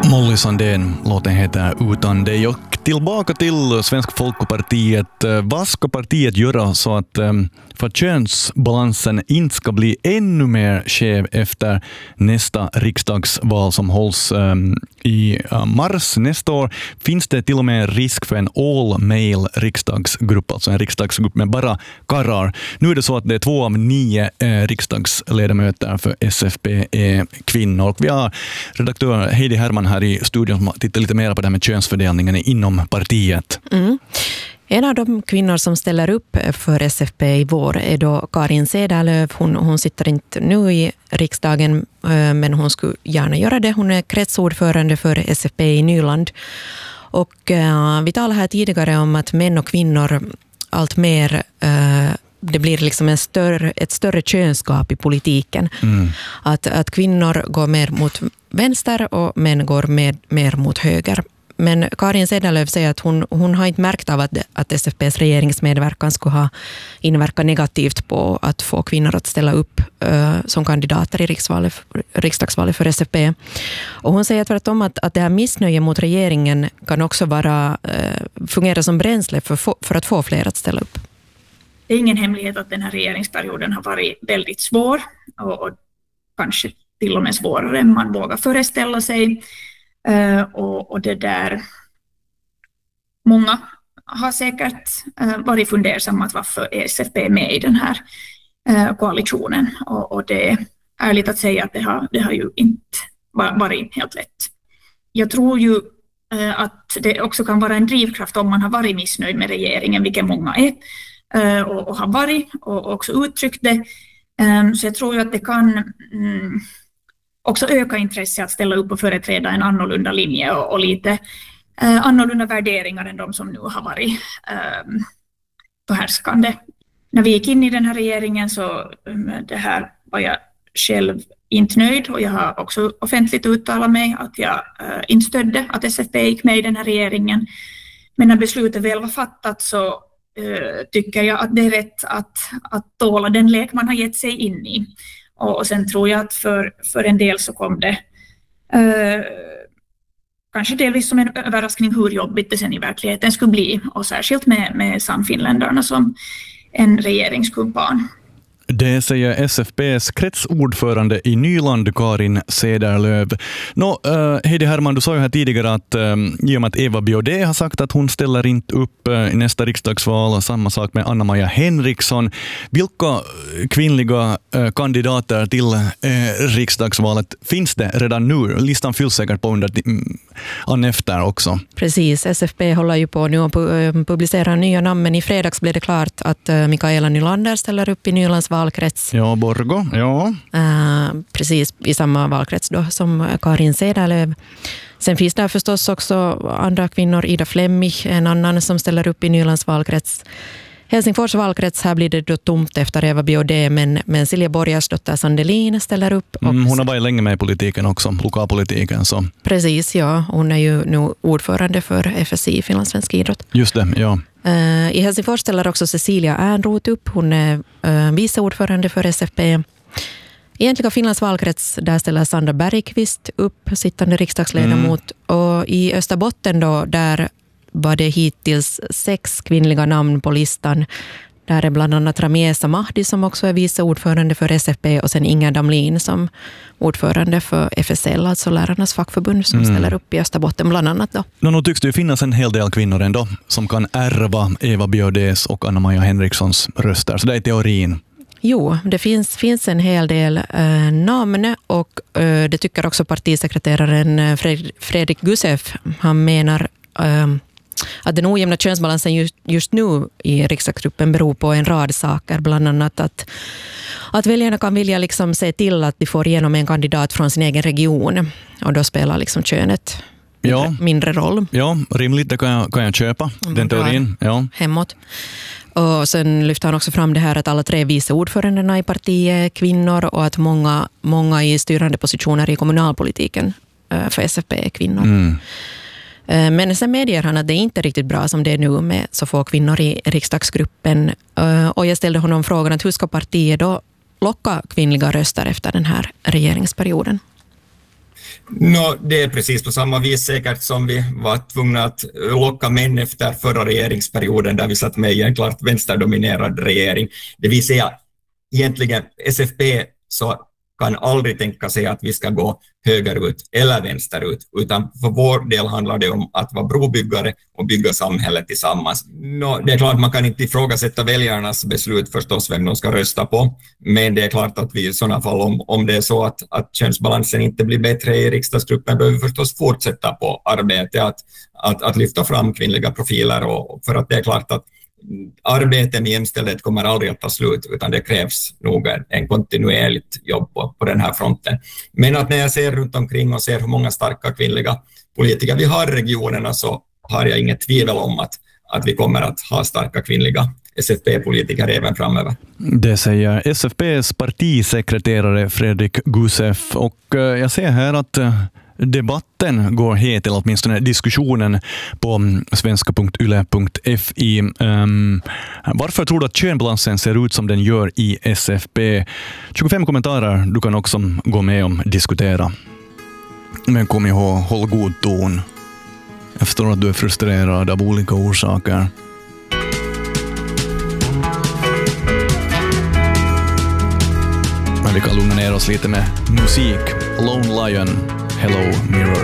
Molly Sandén, låten heter Utan dig. Och tillbaka till Svenska Folkpartiet. Vad ska partiet göra så att för att könsbalansen inte ska bli ännu mer skev efter nästa riksdagsval som hålls i mars nästa år? Finns det till och med en risk för en all-male riksdagsgrupp, alltså en riksdagsgrupp med bara karrar? Nu är det så att det är 2 av 9 riksdagsledamöter för SFP är kvinnor. Och vi har redaktör Heidi Herman här i studion som tittar lite mer på det här med könsfördelningen inom partiet. En av de kvinnor som ställer upp för SFP i vår är då Karin Cederlöv. Hon sitter inte nu i riksdagen, men hon skulle gärna göra det. Hon är kretsordförande för SFP i Nyland. Och vi talade här tidigare om att män och kvinnor allt mer... det blir liksom ett större könsgap i politiken. Att kvinnor går mer mot vänster och män går mer mot höger. Men Karin Cederlöv säger att hon har inte märkt av att SFPs regeringsmedverkan skulle ha inverkat negativt på att få kvinnor att ställa upp som kandidater i riksdagsvalet för SFP. Och hon säger tvärtom att det här missnöje mot regeringen kan också fungera som bränsle för att få fler att ställa upp. Det är ingen hemlighet att den här regeringsperioden har varit väldigt svår och kanske till och med svårare än man vågar föreställa sig. Och det där, många har säkert varit fundersamma att varför är SFP med i den här koalitionen. Och det är ärligt att säga att det har ju inte varit helt lätt. Jag tror ju att det också kan vara en drivkraft om man har varit missnöjd med regeringen, vilket många är. Och har varit och också uttryckt det. Så jag tror ju att det kan också öka intresse att ställa upp och företräda en annorlunda linje och lite annorlunda värderingar än de som nu har varit förhärskande. När vi gick in i den här regeringen så det här var jag själv inte nöjd, och jag har också offentligt uttalat mig att jag inte stödde att SFP gick med i den här regeringen. Men när beslutet väl var fattat så tycker jag att det är rätt att tåla den lek man har gett sig in i. Och sen tror jag att för en del så kom det kanske delvis som en överraskning hur jobbigt det sen i verkligheten skulle bli. Och särskilt med Sannfinländarna som en regeringskumpan. Det säger SFPs kretsordförande i Nyland, Karin Cederlöv. Heidi Herman, du sa ju här tidigare att i och med att Eva Biaudet har sagt att hon ställer inte upp i nästa riksdagsval, samma sak med Anna-Maja Henriksson. Vilka kvinnliga kandidater till riksdagsvalet finns det redan nu? Listan fylls säkert på efter också. Precis, SFP håller ju på nu och publicerar nya namn, men i fredags blev det klart att Mikaela Nylander ställer upp i Nylands valkrets. Ja, Borgå, ja. Precis i samma valkrets då som Karin Cederlöv. Sen finns det förstås också andra kvinnor, Ida Flemmig, en annan som ställer upp i Nylands valkrets. Helsingfors valkrets, här blir det då tomt efter Eva Biaudet, men Silja Borgarsdotter Sandelin ställer upp. Hon har varit länge med i politiken också, lokalpolitiken. Så. Precis, ja. Hon är ju nu ordförande för FSI, Finlandssvensk idrott. Just det, ja. I Helsingfors ställer också Cecilia Ernroth upp. Hon är vice ordförande för SFP. Egentligen Finlands valkrets, där ställer Sandra Bergqvist upp, sittande riksdagsledamot. Och i Österbotten då, där var det hittills 6 kvinnliga namn på listan. Där är bland annat Ramiesa Mahdi som också är vice ordförande för SFP, och sen Inga Damlin som ordförande för FSL, alltså lärarnas fackförbund, som ställer upp i Österbotten bland annat då. Nu tycks det ju finnas en hel del kvinnor ändå som kan ärva Eva Biaudets och Anna-Maja Henrikssons röster, så det är teorin. Jo, det finns en hel del namn, och det tycker också partisekreteraren Fredrik Gusev. Han menar att den ojämna könsbalansen just nu i riksdagsgruppen beror på en rad saker, bland annat att väljarna kan vilja liksom se till att de får igenom en kandidat från sin egen region, och då spelar liksom könet mindre roll. Ja, rimligt, det kan jag köpa, den teorin. Ja. Hemåt. Och sen lyfter han också fram det här att alla 3 vice ordförandena i partiet är kvinnor, och att många i styrande positioner i kommunalpolitiken för SFP är kvinnor. Men sen medger han att det inte är riktigt bra som det är nu med så få kvinnor i riksdagsgruppen. Och jag ställde honom frågan att hur ska partiet då locka kvinnliga röster efter den här regeringsperioden? Det är precis på samma vis säkert som vi var tvungna att locka män efter förra regeringsperioden där vi satt med i en klart vänsterdominerad regering. Det vill säga egentligen SFP så kan aldrig tänka sig att vi ska gå högerut eller vänsterut, utan för vår del handlar det om att vara brobyggare och bygga samhället tillsammans. Det är klart man kan inte ifrågasätta väljarnas beslut förstås vem de ska rösta på, men det är klart att vi i sådana fall om det är så att könsbalansen inte blir bättre i riksdagsgruppen behöver vi förstås fortsätta på arbetet att lyfta fram kvinnliga profiler, och för att det är klart att arbetet med jämställdhet kommer aldrig att ta slut, utan det krävs nog en kontinuerligt jobb på den här fronten. Men att när jag ser runt omkring och ser hur många starka kvinnliga politiker vi har i regionerna, så har jag inget tvivel om att vi kommer att ha starka kvinnliga SFP-politiker även framöver. Det säger SFP:s partisekreterare Fredrik Gusev, och jag ser här att debatten går het, eller åtminstone diskussionen på svenska.yle.fi. Varför tror du att könbalansen ser ut som den gör i SFP? 25 kommentarer, du kan också gå med och diskutera. Men kom ihåg, håll god ton. Jag förstår att du är frustrerad av olika orsaker. Men vi kan lugna ner oss lite med musik. Lone Lion, Hello Mirror.